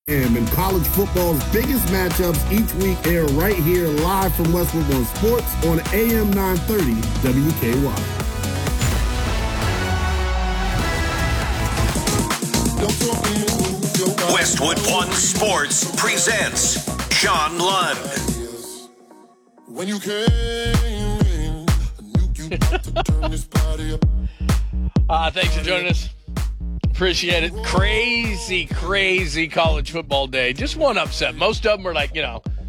And college football's biggest matchups each week air right here live from Westwood One Sports on AM 930 WKY. Westwood One Sports presents Sean Lund. When you came in, I knew you about to turn this party up. Thanks for joining us. Appreciate it. Crazy college football day. Just one upset. Most of them were like,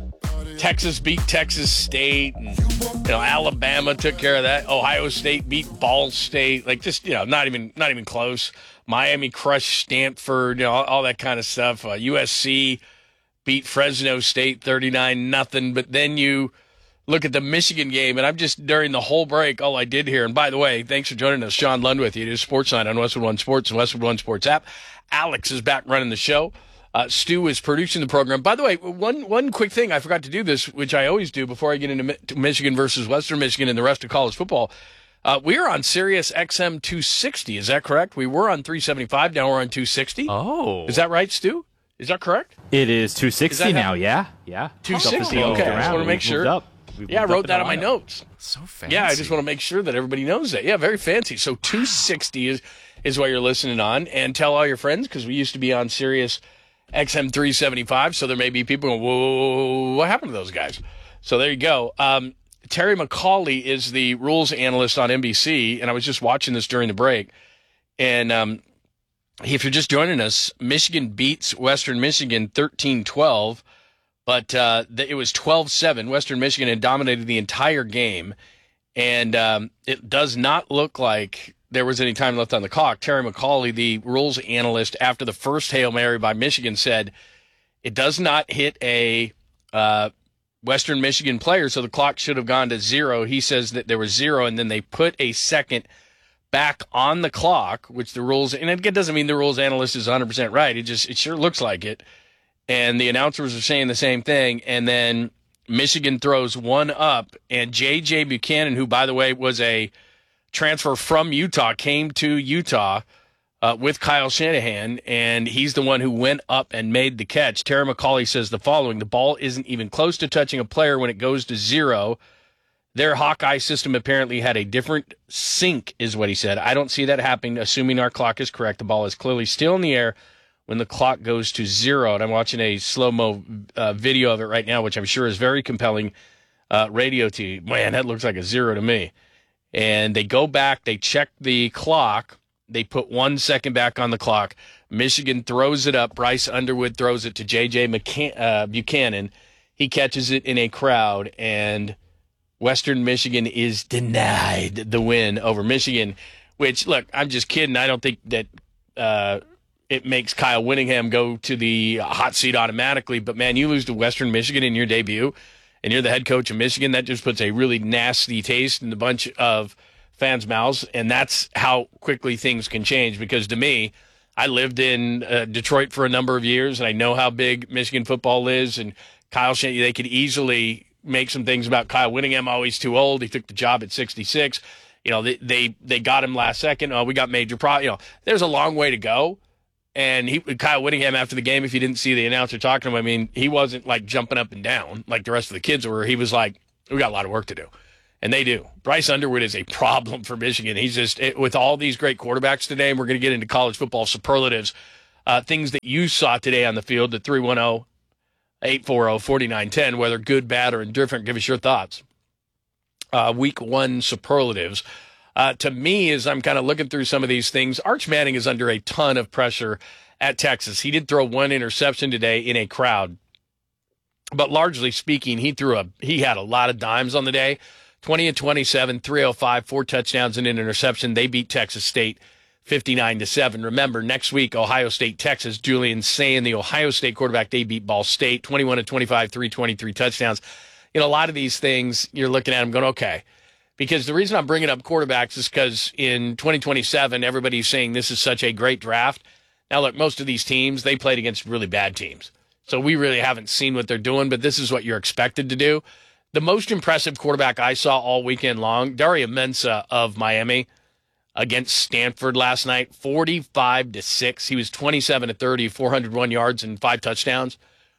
Texas beat Texas State, and Alabama took care of that. Ohio State beat Ball State. Like just not even close. Miami crushed Stanford. All that kind of stuff. USC beat Fresno State 39-0. But then you look at the Michigan game, and I'm just, during the whole break, all I did here, and by the way, thanks for joining us, Sean Lund with you. It is Sports Night on Westwood One Sports and Westwood One Sports app. Alex is back running the show. Stu is producing the program. By the way, one quick thing, I forgot to do this, which I always do before I get into Michigan versus Western Michigan and the rest of college football. We are on Sirius XM 260, is that correct? We were on 375, now we're on 260. Oh. Is that right, Stu? Is that correct? It is 260 now, yeah. 260, okay. I just want to make sure. Yeah, I wrote that on my notes. So fancy. Yeah, I just want to make sure that everybody knows that. Yeah, very fancy. So 260 is what you're listening on. And tell all your friends, because we used to be on Sirius XM 375, so there may be people going, whoa, what happened to those guys? So there you go. Terry McCauley is the rules analyst on NBC, and I was just watching this during the break. And if you're just joining us, Michigan beats Western Michigan 13-12. But it was 12-7. Western Michigan had dominated the entire game, and it does not look like there was any time left on the clock. Terry McCauley, the rules analyst, after the first Hail Mary by Michigan, said it does not hit a Western Michigan player, so the clock should have gone to zero. He says that there was zero, and then they put a second back on the clock, which the rules, and it doesn't mean the rules analyst is 100% right. It sure looks like it. And the announcers are saying the same thing. And then Michigan throws one up. And J.J. Buchanan, who, by the way, was a transfer from Utah, came to Utah with Kyle Shanahan. And he's the one who went up and made the catch. Terry McCauley says the following: the ball isn't even close to touching a player when it goes to zero. Their Hawkeye system apparently had a different sync, is what he said. I don't see that happening, assuming our clock is correct. The ball is clearly still in the air when the clock goes to zero. And I'm watching a slow-mo video of it right now, which I'm sure is very compelling radio to you. Man, that looks like a zero to me. And they go back, they check the clock, they put 1 second back on the clock. Michigan throws it up. Bryce Underwood throws it to J.J. Buchanan. He catches it in a crowd, and Western Michigan is denied the win over Michigan, which, look, I'm just kidding. I don't think that it makes Kyle Whittingham go to the hot seat automatically. But, man, you lose to Western Michigan in your debut, and you're the head coach of Michigan. That just puts a really nasty taste in a bunch of fans' mouths, and that's how quickly things can change. Because, to me, I lived in Detroit for a number of years, and I know how big Michigan football is. And Kyle Shanahan, they could easily make some things about Kyle Whittingham. Oh, he's too old. He took the job at 66. They got him last second. Oh, we got major problems. There's a long way to go. And Kyle Whittingham, after the game, if you didn't see the announcer talking to him, I mean, he wasn't like jumping up and down like the rest of the kids were. He was like, we got a lot of work to do. And they do. Bryce Underwood is a problem for Michigan. He's just, with all these great quarterbacks today, and we're going to get into college football superlatives, things that you saw today on the field, the 310-840-4910, whether good, bad, or indifferent. Give us your thoughts. Week one superlatives. To me, as I'm kind of looking through some of these things, Arch Manning is under a ton of pressure at Texas. He did throw one interception today in a crowd, but largely speaking, he had a lot of dimes on the day. 20-27, 305, 4 touchdowns and an interception. They beat Texas State 59-7. Remember, next week, Ohio State, Texas. Julian Sayin, the Ohio State quarterback, they beat Ball State 21-25, 323 touchdowns. A lot of these things, you're looking at them going, okay. Because the reason I'm bringing up quarterbacks is because in 2027, everybody's saying this is such a great draft. Now, look, most of these teams, they played against really bad teams. So we really haven't seen what they're doing, but this is what you're expected to do. The most impressive quarterback I saw all weekend long, Dario Mensah of Miami. against Stanford last night, 45-6. He was 27-30, 401 yards and 5 touchdowns.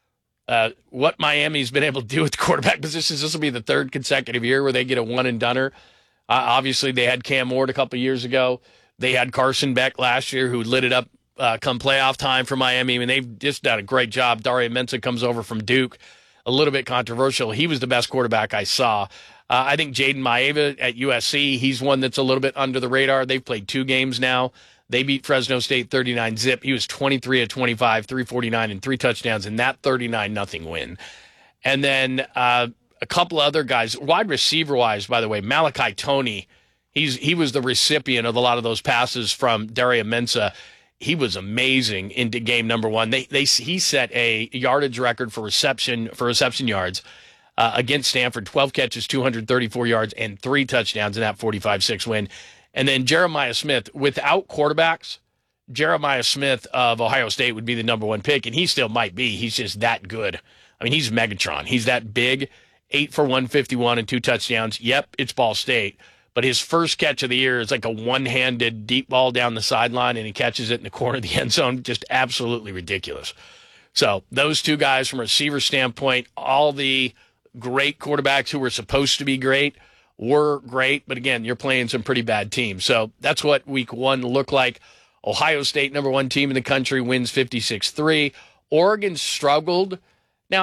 What Miami's been able to do with the quarterback positions, this will be the third consecutive year where they get a one-and-doner. Obviously, they had Cam Ward a couple years ago. They had Carson Beck last year who lit it up come playoff time for Miami. I mean, they've just done a great job. Daria Mensah comes over from Duke. A little bit controversial. He was the best quarterback I saw. I think Jaden Maeva at USC, he's one that's a little bit under the radar. They've played 2 games now. They beat Fresno State 39-zip. He was 23 of 25, 349, and 3 touchdowns in that 39-0 win. And then a couple other guys, wide receiver-wise, by the way, Malachi Toney, he was the recipient of a lot of those passes from Daria Mensah. He was amazing into game number 1. He set a yardage record for reception yards against Stanford, 12 catches, 234 yards, and 3 touchdowns in that 45-6 win. And then Jeremiah Smith, without quarterbacks, Jeremiah Smith of Ohio State would be the number 1 pick, and he still might be. He's just that good. I mean, he's Megatron. He's that big, 8 for 151 and 2 touchdowns. Yep, it's Ball State. But his first catch of the year is like a one-handed deep ball down the sideline, and he catches it in the corner of the end zone. Just absolutely ridiculous. So those 2 guys from a receiver standpoint, all the great quarterbacks who were supposed to be great were great. But again, you're playing some pretty bad teams. So that's what week 1 looked like. Ohio State, number 1 team in the country, wins 56-3. Oregon struggled. Now,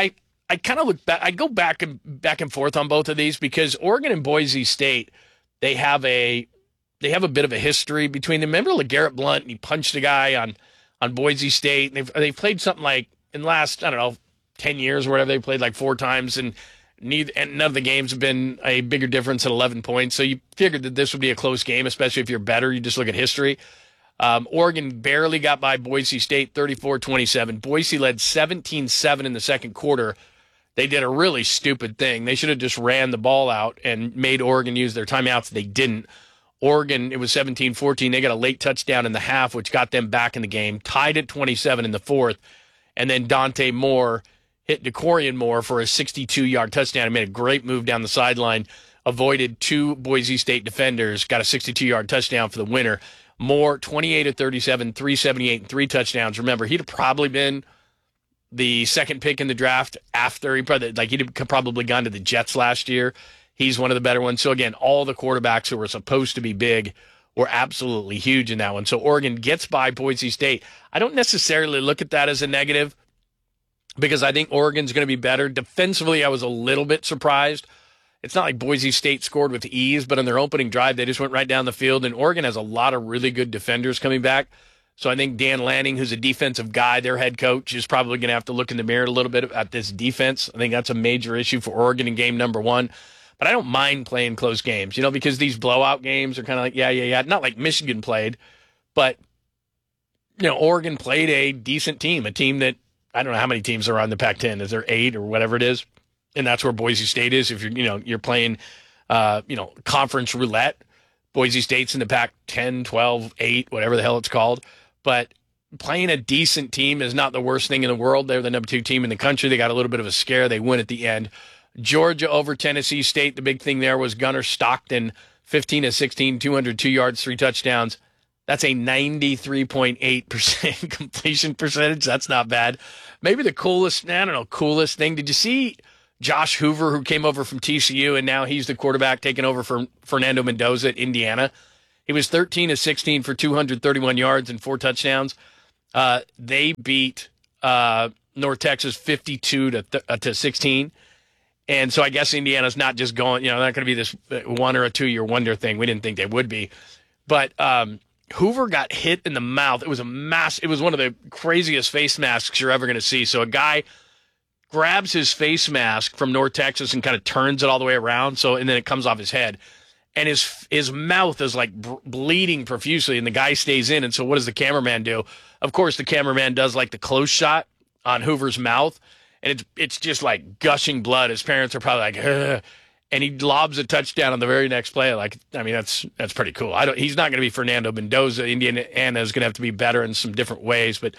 I kind of look back. I go back and forth on both of these because Oregon and Boise State, they have a bit of a history between them. Remember LeGarrette Blount? And he punched a guy on Boise State. And they've played something like in the last 10 years or whatever. They played like 4 times, and none of the games have been a bigger difference than 11 points. So you figured that this would be a close game, especially if you're better. You just look at history. Oregon barely got by Boise State, 34-27. Boise led 17-7 in the second quarter. They did a really stupid thing. They should have just ran the ball out and made Oregon use their timeouts. They didn't. Oregon, it was 17-14. They got a late touchdown in the half, which got them back in the game. Tied at 27 in the fourth. And then Dante Moore hit DeCorian Moore for a 62-yard touchdown. He made a great move down the sideline, avoided 2 Boise State defenders, got a 62-yard touchdown for the winner. Moore, 28-37, 378, and 3 touchdowns. Remember, he'd have probably been the second pick in the draft after he'd probably gone to the Jets last year. He's one of the better ones. So again, all the quarterbacks who were supposed to be big were absolutely huge in that one. So Oregon gets by Boise State. I don't necessarily look at that as a negative because I think Oregon's going to be better. Defensively, I was a little bit surprised. It's not like Boise State scored with ease, but on their opening drive, they just went right down the field, and Oregon has a lot of really good defenders coming back. So I think Dan Lanning, who's a defensive guy, their head coach, is probably going to have to look in the mirror a little bit at this defense. I think that's a major issue for Oregon in game number 1. But I don't mind playing close games, because these blowout games are kind of like, yeah. Not like Michigan played, but, Oregon played a decent team, a team that, I don't know how many teams are on the Pac-10. Is there 8 or whatever it is? And that's where Boise State is. If you're playing, conference roulette, Boise State's in the Pac-10, 12, 8, whatever the hell it's called. But playing a decent team is not the worst thing in the world. They're the number 2 team in the country. They got a little bit of a scare. They win at the end. Georgia over Tennessee State. The big thing there was Gunnar Stockton, 15-16, 202 yards, 3 touchdowns. That's a 93.8% completion percentage. That's not bad. Maybe the coolest thing. Did you see Josh Hoover, who came over from TCU, and now he's the quarterback taking over from Fernando Mendoza at Indiana? He was 13-16 for 231 yards and 4 touchdowns. They beat North Texas 52-16. And so I guess Indiana's not just going, not going to be this 1 or a 2-year wonder thing. We didn't think they would be. But Hoover got hit in the mouth. It was it was one of the craziest face masks you're ever going to see. So a guy grabs his face mask from North Texas and kind of turns it all the way around. And then it comes off his head. And his mouth is like bleeding profusely, and the guy stays in. And so what does the cameraman do? Of course, the cameraman does like the close shot on Hoover's mouth, and it's just like gushing blood. His parents are probably like, ugh. And he lobs a touchdown on the very next play. That's pretty cool. He's not going to be Fernando Mendoza. Indiana is going to have to be better in some different ways, but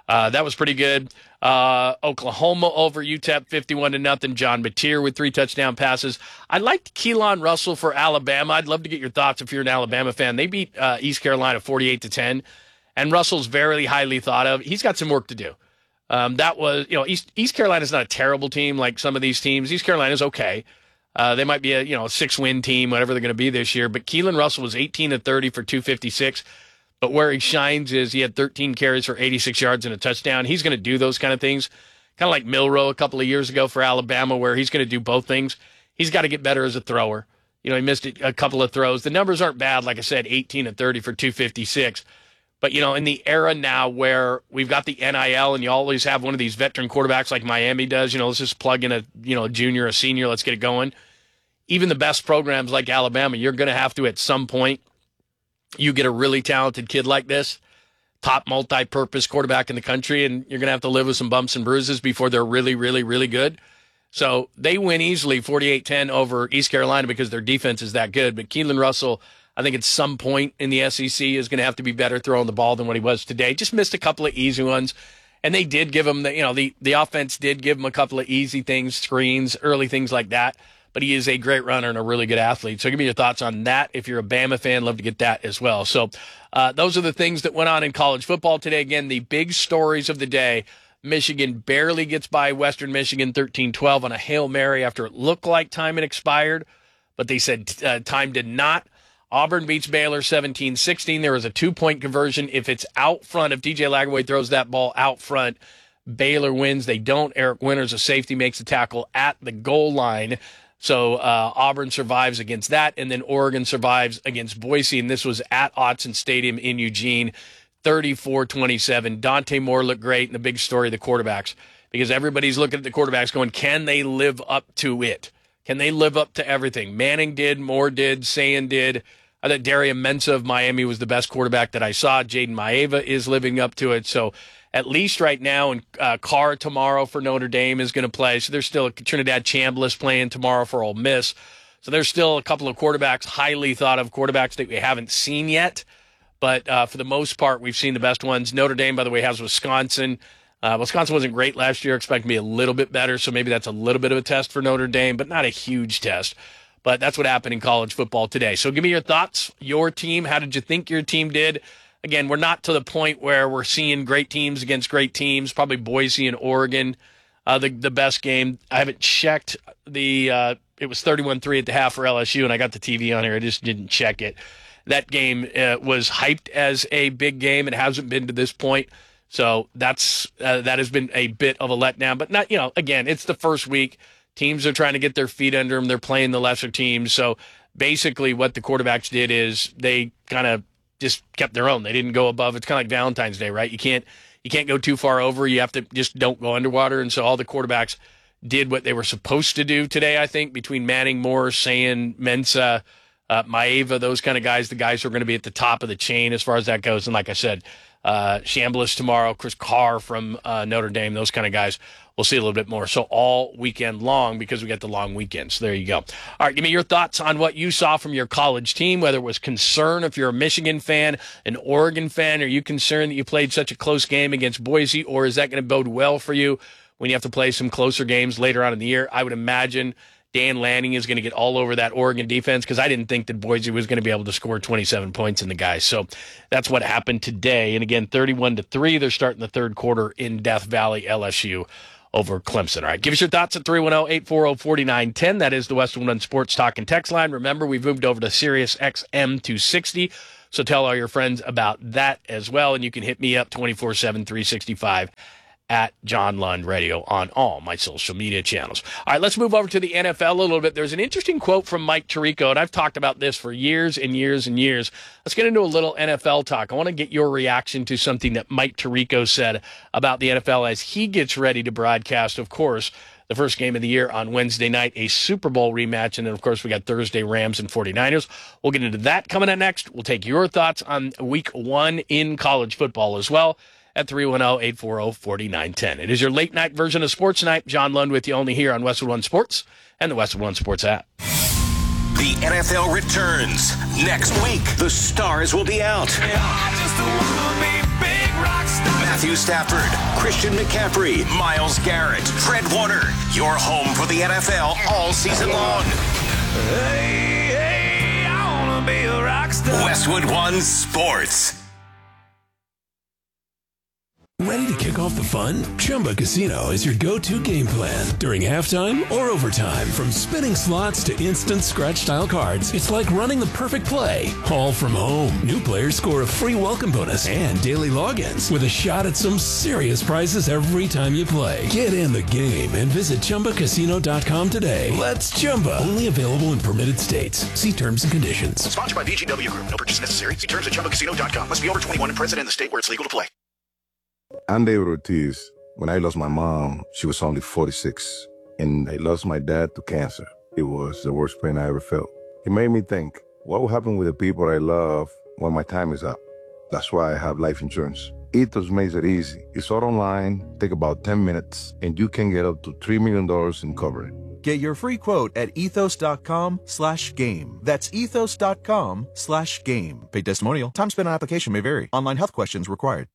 That was pretty good. Oklahoma over UTEP 51-0. John Mateer with 3 touchdown passes. I liked Keelan Russell for Alabama. I'd love to get your thoughts if you're an Alabama fan. They beat East Carolina 48-10, and Russell's very highly thought of. He's got some work to do. That was, East Carolina's not a terrible team like some of these teams. East Carolina's okay. They might be a 6-win team, whatever they're going to be this year. But Keelan Russell was 18-30 for 256. But where he shines is he had 13 carries for 86 yards and a touchdown. He's going to do those kind of things, kind of like Milroe a couple of years ago for Alabama, where he's going to do both things. He's got to get better as a thrower. He missed a couple of throws. The numbers aren't bad, like I said, 18-30 for 256. But, in the era now where we've got the NIL and you always have one of these veteran quarterbacks like Miami does, let's just plug in a junior, a senior, let's get it going. Even the best programs like Alabama, you're going to have to, at some point, you get a really talented kid like this, top multi-purpose quarterback in the country, and you're going to have to live with some bumps and bruises before they're really, really, really good. So they win easily 48-10 over East Carolina because their defense is that good. But Keelan Russell, I think at some point in the SEC is going to have to be better throwing the ball than what he was today. Just missed a couple of easy ones. And they did give him the offense did give him a couple of easy things, screens, early things like that. But he is a great runner and a really good athlete. So give me your thoughts on that. If you're a Bama fan, love to get that as well. So those are the things that went on in college football today. Again, the big stories of the day. Michigan barely gets by Western Michigan 13-12 on a Hail Mary after it looked like time had expired. But they said time did not. Auburn beats Baylor 17-16. There was a 2-point conversion. If it's out front, if DJ Lagaway throws that ball out front, Baylor wins. They don't. Eric Winters, a safety, makes the tackle at the goal line. So Auburn survives against that, and then Oregon survives against Boise, and this was at Autzen Stadium in Eugene, 34-27. Dante Moore looked great, and the big story, the quarterbacks, because everybody's looking at the quarterbacks going, can they live up to it? Can they live up to everything? Manning did, Moore did, Sayin did. I thought Darian Mensah of Miami was the best quarterback that I saw. Jaden Maeva is living up to it, so at least right now, and Carr tomorrow for Notre Dame is going to play. So there's still Trinidad Chambliss playing tomorrow for Ole Miss. So there's still a couple of quarterbacks, highly thought of quarterbacks that we haven't seen yet. But for the most part, we've seen the best ones. Notre Dame, by the way, has Wisconsin. Wisconsin wasn't great last year. Expect to be a little bit better. So maybe that's a little bit of a test for Notre Dame, but not a huge test. But that's what happened in college football today. So give me your thoughts. Your team, how did you think your team did? Again, we're not to the point where we're seeing great teams against great teams. Probably Boise and Oregon, the best game. I haven't checked it was 31-3 at the half for LSU, and I got the TV on here. I just didn't check it. That game was hyped as a big game. It hasn't been to this point. So that has been a bit of a letdown. But not, again, it's the first week. Teams are trying to get their feet under them. They're playing the lesser teams. So basically what the quarterbacks did is they kind of just kept their own. They didn't go above. It's kind of like Valentine's Day, right? You can't go too far over. You have to just don't go underwater. And so all the quarterbacks did what they were supposed to do today, I think, between Manning, Moore, Sayin, Mensah, Maeva, those kind of guys, the guys who are going to be at the top of the chain as far as that goes. And like I said, Chambliss tomorrow, Chris Carr from Notre Dame, those kind of guys. We'll see a little bit more. So all weekend long because we got the long weekend. So there you go. All right, give me your thoughts on what you saw from your college team, whether it was concern if you're a Michigan fan, an Oregon fan. Are you concerned that you played such a close game against Boise, or is that going to bode well for you when you have to play some closer games later on in the year? I would imagine Dan Lanning is going to get all over that Oregon defense because I didn't think that Boise was going to be able to score 27 points in the guys. So that's what happened today. And again, 31-3, they're starting the third quarter in Death Valley, LSU over Clemson. All right, give us your thoughts at 310-840-4910. That is the Westwood One Sports Talk and Text line. Remember, we've moved over to Sirius XM 260, so tell all your friends about that as well. And you can hit me up 24/7, 365 at John Lund Radio on all my social media channels. All right, let's move over to the NFL a little bit. There's an interesting quote from Mike Tirico, and I've talked about this for years and years and years. Let's get into a little NFL talk. I want to get your reaction to something that Mike Tirico said about the NFL as he gets ready to broadcast, of course, the first game of the year on Wednesday night, a Super Bowl rematch. And then, of course, we got Thursday Rams and 49ers. We'll get into that coming up next. We'll take your thoughts on week one in college football as well at 310-840-4910. It is your late night version of Sports Night. John Lund with you only here on Westwood One Sports and the Westwood One Sports app. The NFL returns next week. The stars will be out. Matthew Stafford, Christian McCaffrey, Myles Garrett, Fred Warner. Your home for the NFL all season long. Hey, I wanna be a rock star. Westwood One Sports. Ready to kick off the fun? Chumba Casino is your go-to game plan during halftime or overtime. From spinning slots to instant scratch-style cards, it's like running the perfect play, all from home. New players score a free welcome bonus and daily logins with a shot at some serious prizes every time you play. Get in the game and visit ChumbaCasino.com today. Let's Chumba. Only available in permitted states. See terms and conditions. Sponsored by VGW Group. No purchase necessary. See terms at ChumbaCasino.com. Must be over 21 and present in the state where it's legal to play. I'm David Ortiz. When I lost my mom, she was only 46. And I lost my dad to cancer. It was the worst pain I ever felt. It made me think, what will happen with the people I love when my time is up? That's why I have life insurance. Ethos makes it easy. It's all online, take about 10 minutes, and you can get up to $3 million in coverage. Get your free quote at ethos.com/game. That's ethos.com/game. Paid testimonial. Time spent on application may vary. Online health questions required.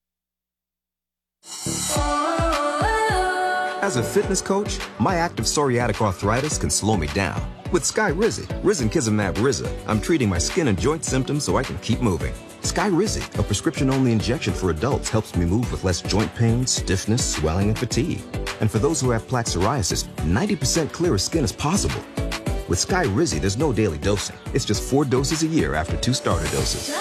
As a fitness coach, my active psoriatic arthritis can slow me down. With Skyrizi, Risankizumab Riza, I'm treating my skin and joint symptoms so I can keep moving. Skyrizi, a prescription-only injection for adults, helps me move with less joint pain, stiffness, swelling, and fatigue. And for those who have plaque psoriasis, 90% clearer skin is possible. With Skyrizi, there's no daily dosing. It's just 4 doses a year after 2 starter doses.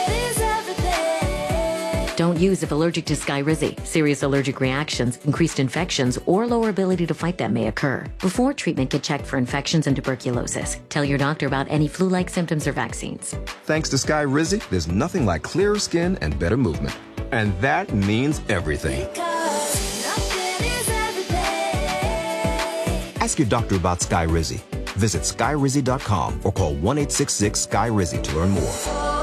Don't use if allergic to Skyrizi. Serious allergic reactions, increased infections, or lower ability to fight them may occur. Before treatment, get checked for infections and tuberculosis. Tell your doctor about any flu-like symptoms or vaccines. Thanks to Skyrizi, there's nothing like clearer skin and better movement. And that means everything. Ask your doctor about Skyrizi. Visit Skyrizi.com or call 1-866-SKY-RIZI to learn more.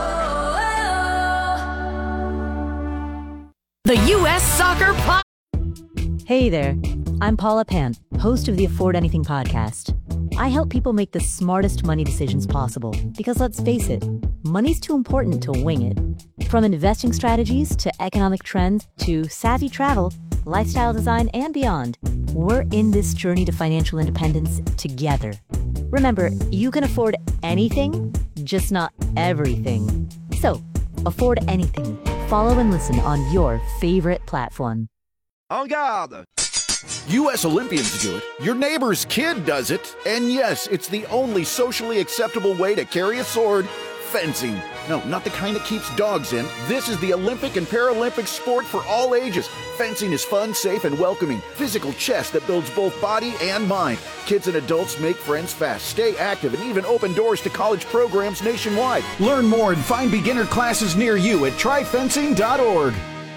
The U.S. Soccer Pod. Hey there, I'm Paula Pan, host of the Afford Anything podcast. I help people make the smartest money decisions possible because let's face it, money's too important to wing it. From investing strategies to economic trends to savvy travel, lifestyle design, and beyond, we're in this journey to financial independence together. Remember, you can afford anything, just not everything. So, afford anything. Follow and listen on your favorite platform. En garde! U.S. Olympians do it. Your neighbor's kid does it. And yes, it's the only socially acceptable way to carry a sword. Fencing. No, not the kind that keeps dogs in. This is the Olympic and Paralympic sport for all ages. Fencing is fun, safe, and welcoming. Physical chess that builds both body and mind. Kids and adults make friends fast, stay active, and even open doors to college programs nationwide. Learn more and find beginner classes near you at tryfencing.org.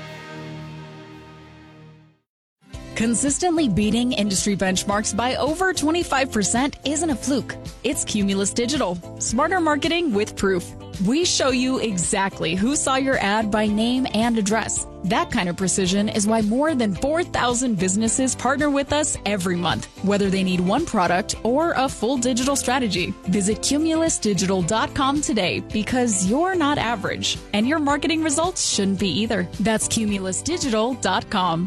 Consistently beating industry benchmarks by over 25% isn't a fluke. It's Cumulus Digital. Smarter marketing with proof. We show you exactly who saw your ad by name and address. That kind of precision is why more than 4,000 businesses partner with us every month, whether they need one product or a full digital strategy. Visit cumulusdigital.com today because you're not average, and your marketing results shouldn't be either. That's cumulusdigital.com.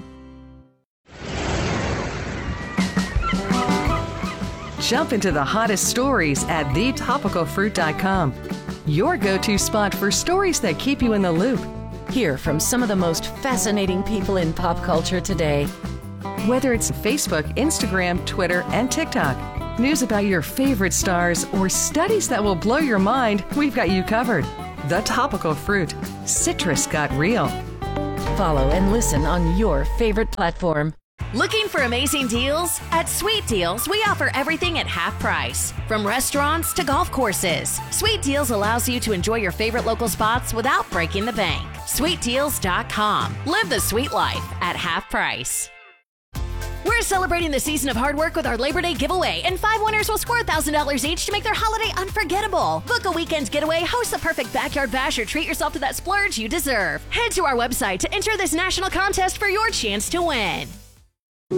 Jump into the hottest stories at thetopicalfruit.com. Your go-to spot for stories that keep you in the loop. Hear from some of the most fascinating people in pop culture today. Whether it's Facebook, Instagram, Twitter, and TikTok, news about your favorite stars, or studies that will blow your mind, we've got you covered. The Topical Fruit. Citrus got real. Follow and listen on your favorite platform. Looking for amazing deals? At Sweet Deals, we offer everything at half price. From restaurants to golf courses, Sweet Deals allows you to enjoy your favorite local spots without breaking the bank. SweetDeals.com. Live the sweet life at half price. We're celebrating the season of hard work with our Labor Day giveaway, and 5 winners will score $1,000 each to make their holiday unforgettable. Book a weekend getaway, host the perfect backyard bash, or treat yourself to that splurge you deserve. Head to our website to enter this national contest for your chance to win.